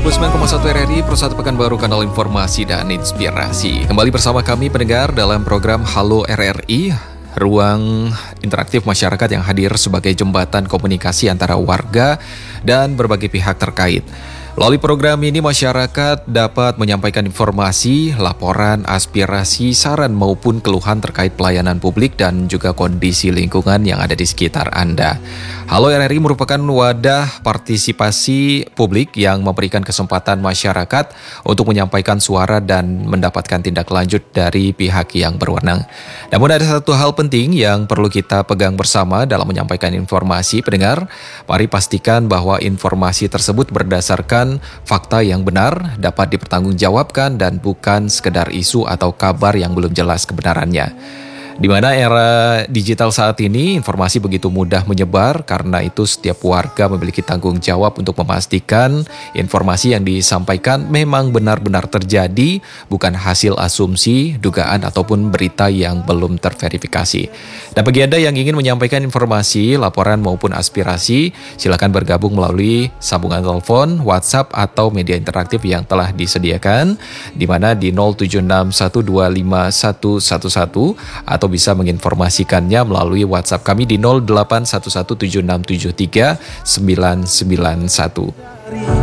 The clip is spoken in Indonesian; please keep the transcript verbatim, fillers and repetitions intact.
puluh sembilan koma satu R R I, Persatu Pekanbaru, kanal informasi dan inspirasi. Kembali bersama kami pendengar dalam program Halo R R I, ruang interaktif masyarakat yang hadir sebagai jembatan komunikasi antara warga dan berbagai pihak terkait. Melalui program ini masyarakat dapat menyampaikan informasi, laporan, aspirasi, saran maupun keluhan terkait pelayanan publik dan juga kondisi lingkungan yang ada di sekitar Anda. Halo R R I merupakan wadah partisipasi publik yang memberikan kesempatan masyarakat untuk menyampaikan suara dan mendapatkan tindak lanjut dari pihak yang berwenang. Namun ada satu hal penting yang perlu kita pegang bersama dalam menyampaikan informasi pendengar. Mari pastikan bahwa informasi tersebut berdasarkan fakta yang benar, dapat dipertanggungjawabkan dan bukan sekedar isu atau kabar yang belum jelas kebenarannya. Di mana era digital saat ini informasi begitu mudah menyebar, karena itu setiap warga memiliki tanggung jawab untuk memastikan informasi yang disampaikan memang benar-benar terjadi, bukan hasil asumsi, dugaan ataupun berita yang belum terverifikasi. Dan bagi Anda yang ingin menyampaikan informasi, laporan maupun aspirasi, silakan bergabung melalui sambungan telepon, WhatsApp atau media interaktif yang telah disediakan, di mana di nol tujuh enam satu dua lima satu satu satu atau atau bisa menginformasikannya melalui WhatsApp kami di nol delapan satu satu tujuh enam tujuh tiga sembilan sembilan satu.